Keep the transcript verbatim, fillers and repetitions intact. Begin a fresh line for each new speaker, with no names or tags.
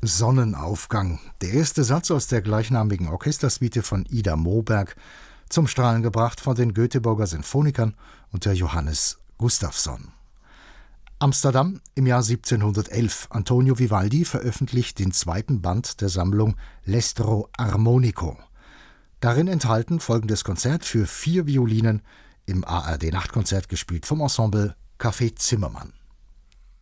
Sonnenaufgang. Der erste Satz aus der gleichnamigen Orchestersuite von Ida Moberg, zum Strahlen gebracht von den Göteborger Sinfonikern unter Johannes Gustafsson. Amsterdam im Jahr siebzehnhundertelf. Antonio Vivaldi veröffentlicht den zweiten Band der Sammlung L'Estro Armonico. Darin enthalten folgendes Konzert für vier Violinen im A R D-Nachtkonzert, gespielt vom Ensemble Café Zimmermann.